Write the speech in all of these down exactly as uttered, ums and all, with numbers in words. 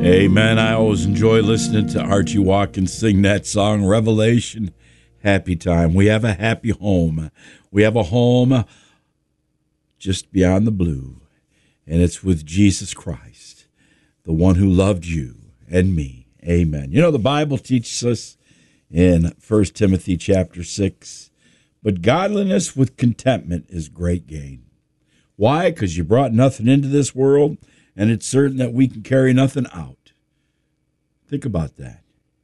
Amen. I always enjoy listening to Archie Watkins sing that song, Revelation, Happy Time. We have a happy home. We have a home just beyond the blue, and it's with Jesus Christ, the one who loved you and me. Amen. You know, the Bible teaches us in First Timothy chapter six, but godliness with contentment is great gain. Why? Because you brought nothing into this world, and it's certain that we can carry nothing out. Think about that.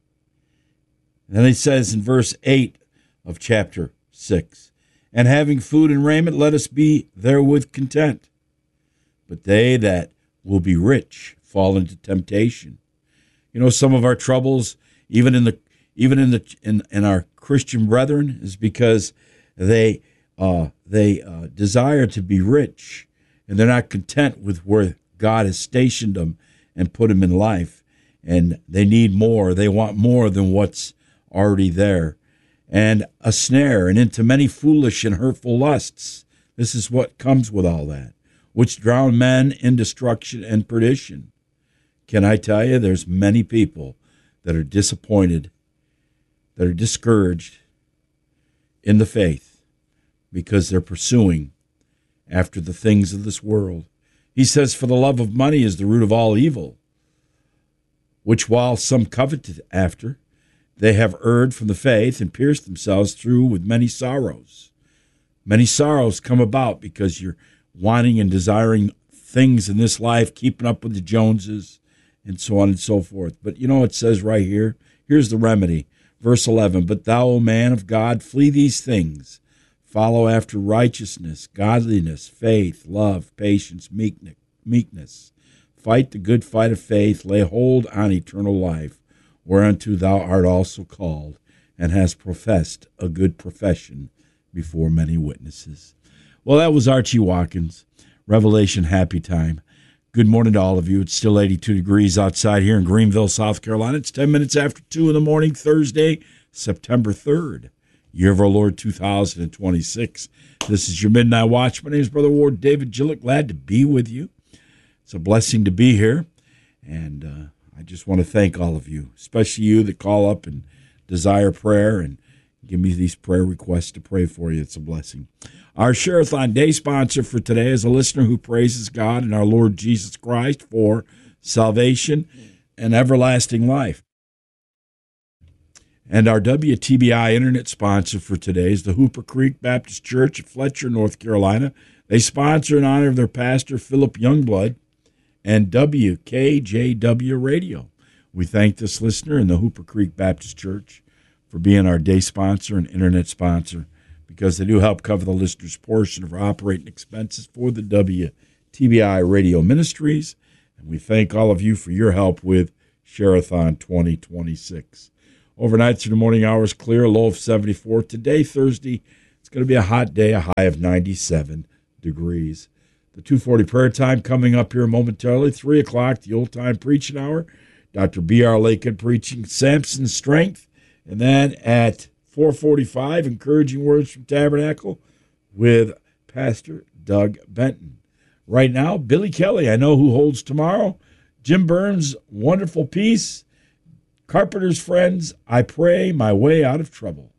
And then he says in verse eight of chapter six, and having food and raiment, let us be therewith content. But they that will be rich fall into temptation. You know, some of our troubles, even in the even in the in, in our Christian brethren, is because they uh, they uh, desire to be rich, and they're not content with where God has stationed them and put them in life, and they need more. They want more than what's already there. And a snare, and into many foolish and hurtful lusts. This is what comes with all that, which drown men in destruction and perdition. Can I tell you, there's many people that are disappointed, that are discouraged in the faith because they're pursuing after the things of this world. He says, for the love of money is the root of all evil, which while some coveted after, they have erred from the faith and pierced themselves through with many sorrows. Many sorrows come about because you're wanting and desiring things in this life, keeping up with the Joneses, and so on and so forth. But you know, it says right here, here's the remedy. Verse eleven, but thou, O man of God, flee these things. Follow after righteousness, godliness, faith, love, patience, meekness. Fight the good fight of faith. Lay hold on eternal life, whereunto thou art also called, and hast professed a good profession before many witnesses. Well, that was Archie Watkins, Revelation Happy Time. Good morning to all of you. It's still eighty-two degrees outside here in Greenville, South Carolina. It's ten minutes after two in the morning, Thursday, September third, year of our Lord two thousand twenty-six. This is your Midnight Watch. My name is Brother Ward David Gillett. Glad to be with you. It's a blessing to be here, and uh, I just want to thank all of you, especially you that call up and desire prayer and give me these prayer requests to pray for you. It's a blessing. Our Share-a-thon Day sponsor for today is a listener who praises God and our Lord Jesus Christ for salvation and everlasting life. And our W T B I Internet sponsor for today is the Hooper Creek Baptist Church of Fletcher, North Carolina. They sponsor in honor of their pastor, Philip Youngblood, and W K J W Radio. We thank this listener in the Hooper Creek Baptist Church for being our day sponsor and internet sponsor, because they do help cover the listener's portion of our operating expenses for the W T B I Radio Ministries. And we thank all of you for your help with Share-a-thon twenty twenty-six. Overnight through the morning hours, clear, a low of seventy-four. Today, Thursday, it's going to be a hot day, a high of ninety-seven degrees. The two forty prayer time coming up here momentarily. three o'clock, the old-time preaching hour. Doctor B R. Lakin preaching Samson's Strength. And then at four forty-five, encouraging words from Tabernacle with Pastor Doug Benton. Right now, Billy Kelly, I Know Who Holds Tomorrow. Jim Burns, Wonderful Peace. Carpenter's Friends, I Pray My Way Out of Trouble.